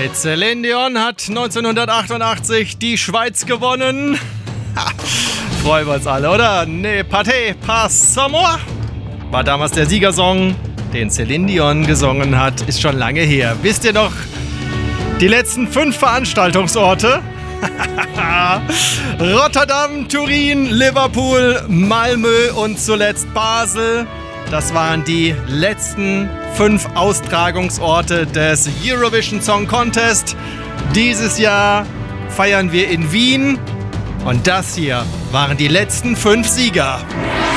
Mit Celine Dion hat 1988 die Schweiz gewonnen. Freuen wir uns alle, oder? Ne Pâté, pas moi. War damals der Siegersong, den Celine Dion gesungen hat. Ist schon lange her. Wisst ihr noch die letzten 5 Veranstaltungsorte? Rotterdam, Turin, Liverpool, Malmö und zuletzt Basel. Das waren die letzten 5 Austragungsorte des Eurovision Song Contest. Dieses Jahr feiern wir in Wien. Und das hier waren die letzten 5 Sieger.